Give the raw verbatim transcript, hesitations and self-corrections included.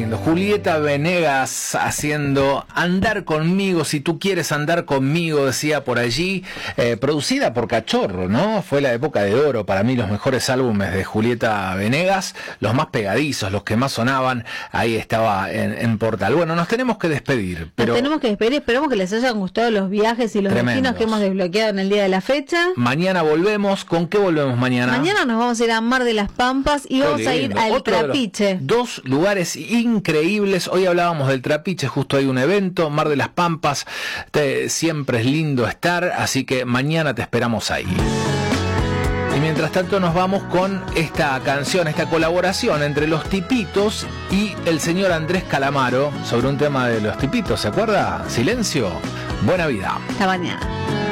lindo. Julieta Venegas haciendo Andar Conmigo, si tú quieres andar conmigo, decía por allí, eh, producida por Cachorro, ¿no? Fue la época de oro, para mí los mejores álbumes de Julieta Venegas, los más pegadizos, los que más sonaban, ahí estaba en, en Portal. Bueno, nos tenemos que despedir. Pero nos tenemos que despedir, esperamos que les hayan gustado los viajes y los tremendos destinos que hemos desbloqueado en el día de la fecha. Mañana volvemos, ¿con qué volvemos mañana? Mañana nos vamos a ir a Mar de las Pampas y Qué vamos lindo. a ir al Otro de los Trapiche. Dos lugares increíbles. Hoy hablábamos del Trapiche, justo hay un evento, Mar de las Pampas. Te, siempre es lindo estar, así que mañana te esperamos ahí. Y mientras tanto nos vamos con esta canción, esta colaboración entre Los Tipitos y el señor Andrés Calamaro sobre un tema de Los Tipitos, ¿se acuerda? Silencio, buena vida. Hasta mañana.